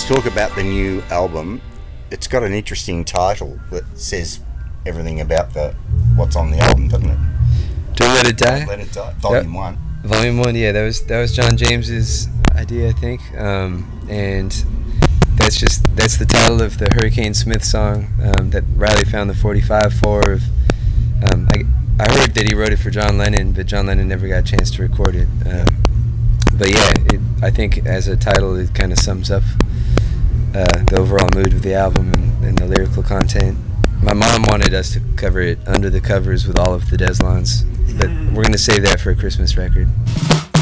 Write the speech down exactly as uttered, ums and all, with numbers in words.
let's talk about the new album. It's got an interesting title that says everything about the what's on the album, doesn't it? Don't Let It Die? Let It Die, Volume Yep. One. Volume One, yeah, that was that was John James's idea, I think, um, and that's just that's the title of the Hurricane Smith song um, that Riley found the forty-five for. Of, um, I I heard that he wrote it for John Lennon, but John Lennon never got a chance to record it. Um, but yeah, it, I think as a title, it kind of sums up uh, the overall mood of the album and, and the lyrical content. My mom wanted us to cover it under the covers with all of the Deslons, but we're going to save that for a Christmas record.